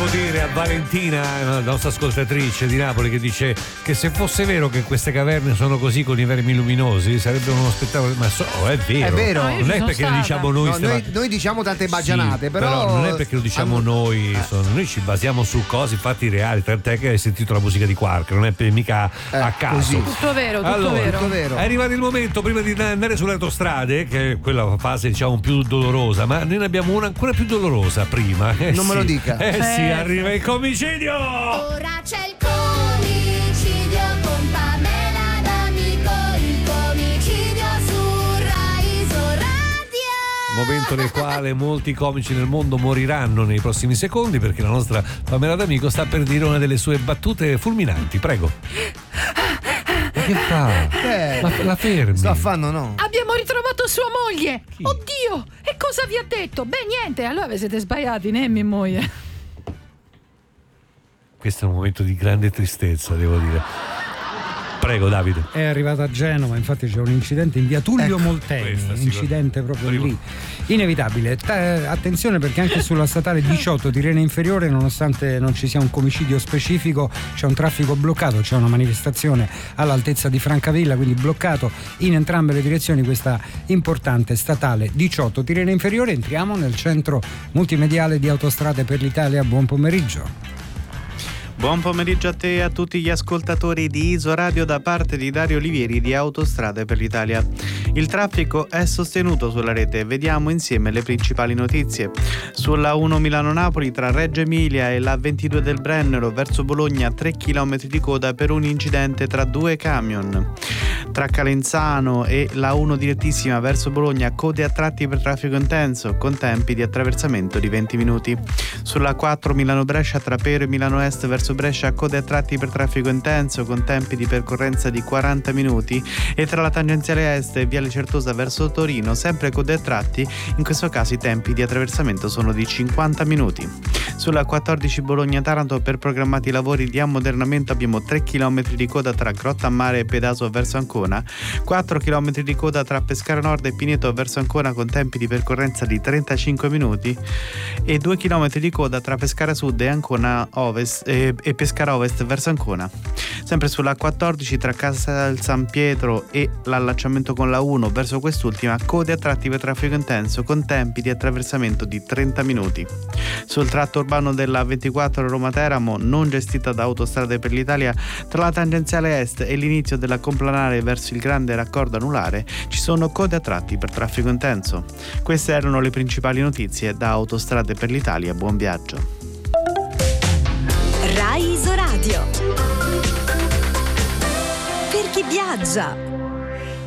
dire a Valentina, la nostra ascoltatrice di Napoli, che dice che se fosse vero che queste caverne sono così con i vermi luminosi sarebbe uno spettacolo, ma è vero. È vero. Non è perché lo diciamo noi, noi diciamo tante baggianate, sì, però non è perché lo diciamo noi ci basiamo su cose, fatti reali, tant'è che hai sentito la musica di Quark, non è mica a caso. Così. Tutto vero, tutto allora, vero. Tutto vero. È arrivato il momento, prima di andare sulle autostrade, che è quella fase diciamo più dolorosa, ma noi ne abbiamo una ancora più dolorosa prima. Non me lo dica. Sì, arriva il comicidio! Ora c'è il comicidio con Pamela D'Amico, il comicidio su Rai Radio. Momento nel quale molti comici nel mondo moriranno nei prossimi secondi, perché la nostra Pamela D'Amico sta per dire una delle sue battute fulminanti. Prego. Ma che fa? La fermi. Sto affanno, no? Abbiamo ritrovato sua moglie. Chi? Oddio, e cosa vi ha detto? Beh, niente, allora vi siete sbagliati, né mia moglie. Questo è un momento di grande tristezza, devo dire. Prego, Davide. È arrivata a Genova, infatti c'è un incidente in via Tullio Molteni, incidente proprio lì, inevitabile. Attenzione, perché anche sulla statale 18 di Rena Inferiore, nonostante non ci sia un comicidio specifico, c'è un traffico bloccato, c'è una manifestazione all'altezza di Francavilla, quindi bloccato in entrambe le direzioni questa importante statale 18 di Rena Inferiore. Entriamo nel centro multimediale di Autostrade per l'Italia. Buon pomeriggio. Buon pomeriggio a te e a tutti gli ascoltatori di Isoradio da parte di Dario Olivieri di Autostrade per l'Italia. Il traffico è sostenuto sulla rete, vediamo insieme le principali notizie. Sulla 1 Milano-Napoli tra Reggio Emilia e la 22 del Brennero verso Bologna 3 km di coda per un incidente tra due camion. Tra Calenzano e la 1 direttissima verso Bologna code a tratti per traffico intenso con tempi di attraversamento di 20 minuti. Sulla 4 Milano-Brescia tra Pero e Milano Est verso Brescia code a tratti per traffico intenso con tempi di percorrenza di 40 minuti e tra la tangenziale est e Viale Certosa verso Torino sempre code a tratti, in questo caso i tempi di attraversamento sono di 50 minuti. Sulla 14 Bologna-Taranto per programmati lavori di ammodernamento abbiamo 3 km di coda tra Grottammare e Pedaso verso Ancona, 4 km di coda tra Pescara Nord e Pineto verso Ancona con tempi di percorrenza di 35 minuti e 2 km di coda tra Pescara Sud e Ancona Ovest e Pescara Ovest verso Ancona. Sempre sulla 14 tra Casal San Pietro e l'allacciamento con la 1 verso quest'ultima code a tratti per traffico intenso con tempi di attraversamento di 30 minuti. Sul tratto urbano della 24 Roma-Teramo, non gestita da Autostrade per l'Italia, tra la tangenziale est e l'inizio della complanare verso il grande raccordo anulare ci sono code a tratti per traffico intenso. Queste erano le principali notizie da Autostrade per l'Italia. Buon viaggio. Rai Isoradio. Per chi viaggia.